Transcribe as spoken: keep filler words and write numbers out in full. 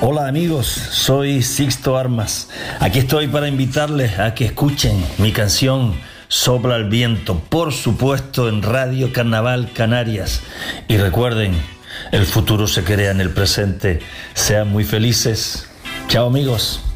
Hola amigos, soy Sixto Armas. Aquí estoy para invitarles a que escuchen mi canción Sopla el viento, por supuesto en Radio Carnaval Canarias. Y recuerden, el futuro se crea en el presente. Sean muy felices. Chao amigos.